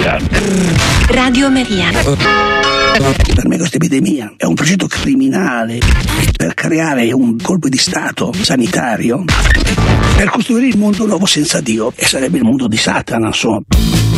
Maria. Radio Maria. Per me questa epidemia è un progetto criminale per creare un colpo di stato sanitario per costruire il mondo nuovo senza Dio, e sarebbe il mondo di Satana, insomma.